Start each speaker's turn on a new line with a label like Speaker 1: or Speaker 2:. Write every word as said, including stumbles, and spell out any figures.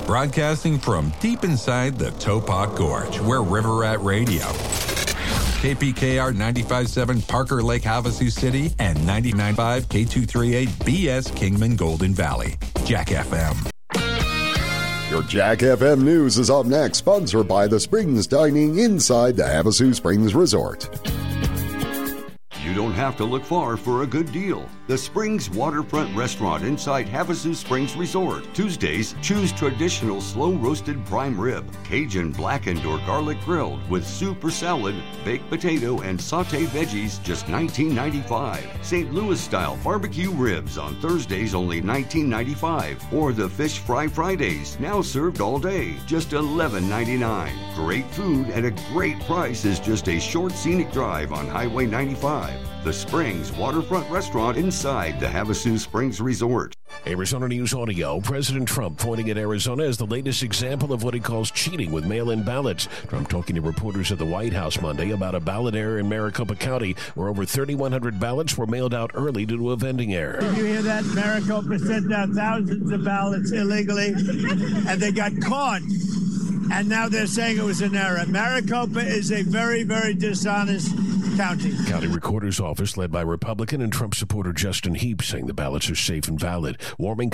Speaker 1: Broadcasting from deep inside the Topok Gorge, where River Rat Radio. K P K R ninety-five point seven Parker Lake, Havasu City, and ninety-nine point five K two thirty-eight B S Kingman Golden Valley. Jack F M.
Speaker 2: Your Jack F M News is up next, sponsored by the Springs Dining inside the Havasu Springs Resort.
Speaker 3: You don't have to look far for a good deal. The Springs Waterfront Restaurant inside Havasu Springs Resort. Tuesdays, choose traditional slow-roasted prime rib, Cajun blackened or garlic grilled with soup or salad, baked potato, and sauté veggies, just nineteen ninety-five. Saint Louis-style barbecue ribs on Thursdays, only nineteen ninety-five. Or the Fish Fry Fridays, now served all day, just eleven ninety-nine. Great food at a great price is just a short scenic drive on Highway ninety-five. The Springs Waterfront Restaurant inside the Havasu Springs Resort.
Speaker 4: Arizona News Audio. President Trump pointing at Arizona as the latest example of what he calls cheating with mail-in ballots. Trump talking to reporters at the White House Monday about a ballot error in Maricopa County where over thirty-one hundred ballots were mailed out early due to a vending error.
Speaker 5: Did you hear that? Maricopa sent out thousands of ballots illegally, and they got caught. And now they're saying it was an error. Maricopa is a very, very dishonest county.
Speaker 4: County Recorder's Office led by Republican and Trump supporter Justin Heap saying the ballots are safe and valid. Warming